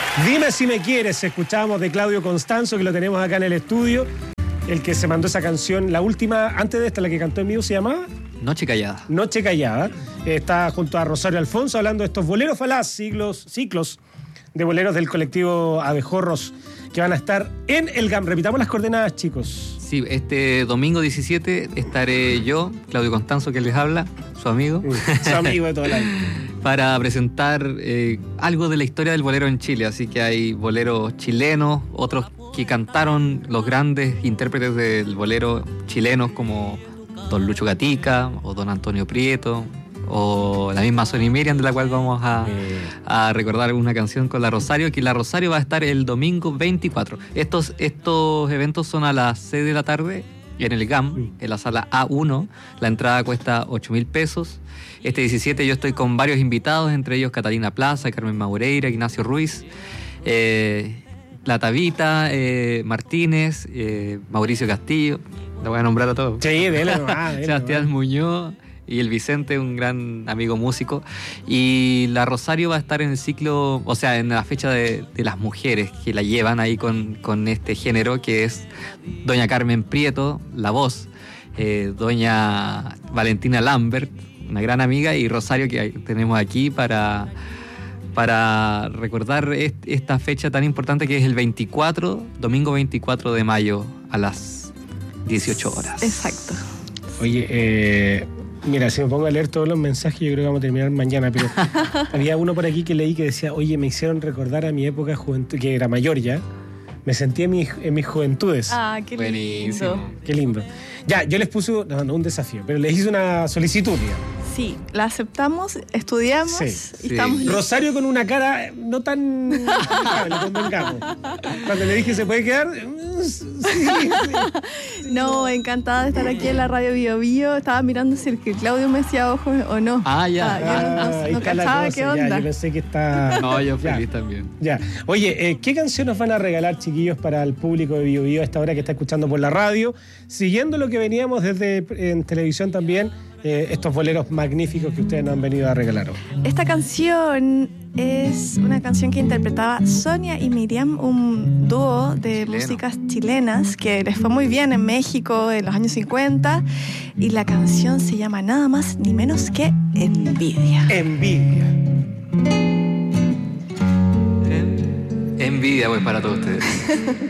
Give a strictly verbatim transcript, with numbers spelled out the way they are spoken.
Dime si me quieres, escuchábamos de Claudio Constanzo, que lo tenemos acá en el estudio, el que se mandó esa canción, la última, antes de esta, la que cantó en vivo, ¿se llamaba? Noche Callada. Noche Callada. Está junto a Rosario Alfonso hablando de estos boleros falaz, siglos, ciclos de boleros del colectivo Abejorros, que van a estar en el G A M. Repitamos las coordenadas, chicos. Sí, este domingo diecisiete estaré yo, Claudio Constanzo, que les habla, su amigo. Su amigo de toda la vida. Para presentar eh, algo de la historia del bolero en Chile. Así que hay boleros chilenos, otros que cantaron los grandes intérpretes del bolero chilenos como don Lucho Gatica o don Antonio Prieto o la misma Sonny Miriam, de la cual vamos a, a recordar una canción con la Rosario, que la Rosario va a estar el domingo veinticuatro. Estos, estos eventos son a las seis de la tarde en el G A M, en la sala A uno. La entrada cuesta ocho mil pesos. Este diecisiete yo estoy con varios invitados, entre ellos Catalina Plaza, Carmen Maureira, Ignacio Ruiz, eh, La Tabita, eh, Martínez, eh, Mauricio Castillo, lo voy a nombrar a todos. Sí, dele nomás, dele Sebastián nomás. Muñoz y el Vicente, un gran amigo músico. Y la Rosario va a estar en el ciclo, o sea, en la fecha de, de las mujeres que la llevan ahí con, con este género, que es doña Carmen Prieto, la voz, eh, doña Valentina Lambert, una gran amiga, y Rosario, que tenemos aquí para, para recordar est, esta fecha tan importante, que es el veinticuatro, domingo veinticuatro de mayo a las dieciocho horas. Exacto. Oye, eh, mira, si me pongo a leer todos los mensajes, yo creo que vamos a terminar mañana, pero había uno por aquí que leí que decía, oye, me hicieron recordar a mi época de juventud, que era mayor ya, me sentí en, mi, en mis juventudes. Ah, qué Buenísimo. lindo. Qué lindo. Ya, yo les puse, no, no un desafío, pero les hice una solicitud, digamos. Sí, la aceptamos, estudiamos Sí, y sí. estamos listos. Rosario con una cara no tan amigable, convengamos. Cuando le dije, ¿se puede quedar? Mm, Sí, sí. No, encantada de estar aquí en la radio Bio Bio. Estaba mirando si el que Claudio me decía ojos o no. Ah, ya. Ah, yo no- no- Ah, ahí no está la cachaba cosa, qué ya, onda. yo pensé que está... No, yo Ya. feliz también. Ya. Oye, eh, ¿qué canción nos van a regalar, chiquillos, para el público de Bio Bio a esta hora que está escuchando por la radio? Siguiendo lo que veníamos desde en televisión también, eh, estos boleros magníficos que ustedes nos han venido a regalar hoy. Esta canción es una canción que interpretaba Sonia y Miriam, un dúo de Chileno. músicas chilenas que les fue muy bien en México en los años cincuenta, y la canción se llama nada más ni menos que Envidia. Envidia. Envidia, pues, para todos ustedes.